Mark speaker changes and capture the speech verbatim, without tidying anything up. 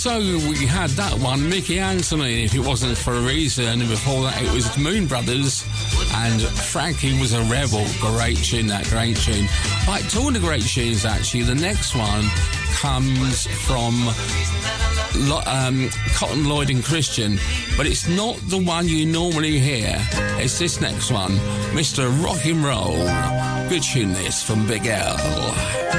Speaker 1: So we had that one, Mickey Anthony, If It Wasn't For A Reason, and before that it was Moon Brothers and Frankie Was A Rebel. Great tune, that great tune. Right, to all the great tunes actually, the next one comes from um, Cotton Lloyd and Christian, but it's not the one you normally hear. It's this next one, Mister Rock and Roll. Good tune this from Big L.